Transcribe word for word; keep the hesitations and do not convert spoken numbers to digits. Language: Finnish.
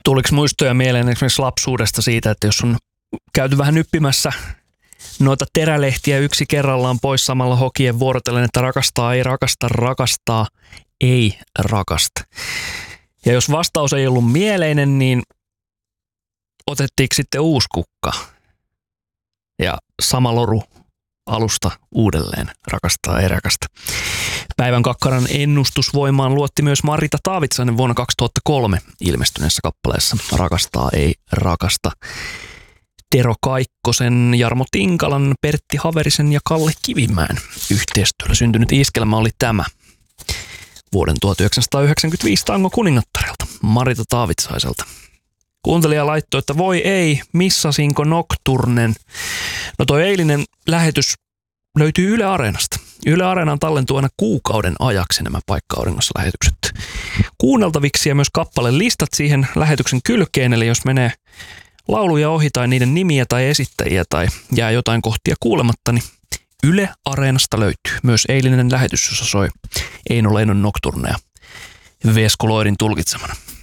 Tuliko muistoja mieleen esimerkiksi lapsuudesta siitä, että jos on käyty vähän nyppimässä noita terälehtiä yksi kerrallaan pois samalla hokien vuorotellen, että rakastaa, ei rakasta, rakastaa, ei rakasta. Ja jos vastaus ei ollut mieleinen, niin otettiinko sitten uusi kukka ja sama loru alusta uudelleen, rakastaa, ei rakasta. Päivän kakkaran ennustusvoimaan luotti myös Marita Taavitsainen vuonna kaksituhattakolme ilmestyneessä kappaleessa Rakastaa, ei rakasta. Tero Kaikkosen, Jarmo Tinkalan, Pertti Haverisen ja Kalle Kivimäen yhteistyöllä syntynyt iskelmä oli tämä. Vuoden tuhatyhdeksänsataayhdeksänkymmentäviisi tango kuningattarilta, Marita Taavitsaiselta. Kuuntelija laittoi, että voi ei, missasinko Nocturnen. No toi eilinen lähetys löytyy Yle Areenasta. Yle Areenaan tallentuu aina kuukauden ajaksi nämä Paikka-auringossa lähetykset kuunneltaviksi ja myös kappale listat siihen lähetyksen kylkeen. Eli jos menee lauluja ohi tai niiden nimiä tai esittäjiä tai jää jotain kohtia kuulematta, niin Yle Areenasta löytyy myös eilinen lähetys, jossa soi Eino Leinon Nocturnea Vesku Loirin tulkitsemana.